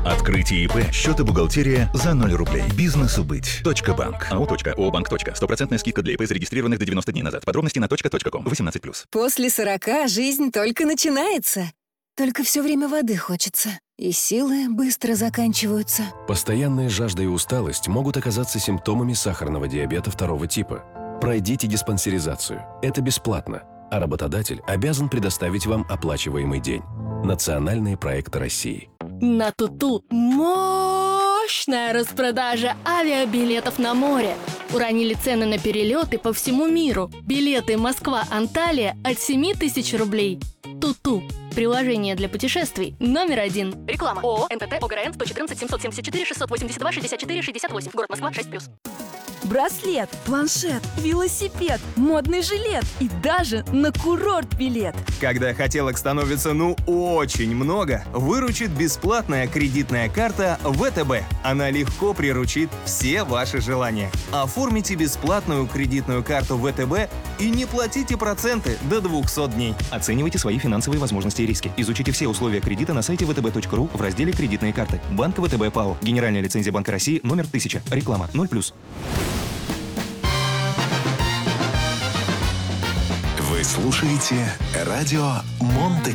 Открытие ИП, счет и бухгалтерия за 0 рублей. Бизнесу быть. .банк. АО. Банк. Стопроцентная скидка для ИП, зарегистрированных до 90 дней назад. Подробности на .ком. 18+. После 40 жизнь только начинается. Только все время воды хочется. И силы быстро заканчиваются. Постоянная жажда и усталость могут оказаться симптомами сахарного диабета 2 типа. Пройдите диспансеризацию. Это бесплатно. А работодатель обязан предоставить вам оплачиваемый день. Национальные проекты России. На Туту мощная распродажа авиабилетов на море. Уронили цены на перелеты по всему миру. Билеты Москва-Анталия от 7 тысяч рублей. Туту. Приложение для путешествий номер 1. Реклама. ООО НТТ ОГРН 114 774 682 64 68. Город Москва 6+. Браслет, планшет, велосипед, модный жилет и даже на курорт билет. Когда хотелок становится очень много, выручит бесплатная кредитная карта ВТБ. Она легко приручит все ваши желания. Оформите бесплатную кредитную карту ВТБ и не платите проценты до 200 дней. Оценивайте свои финансовые возможности и риски. Изучите все условия кредита на сайте vtb.ru в разделе «Кредитные карты». Банк ВТБ ПАО. Генеральная лицензия Банка России номер 1000. Реклама 0+. Вы слушаете радио Монте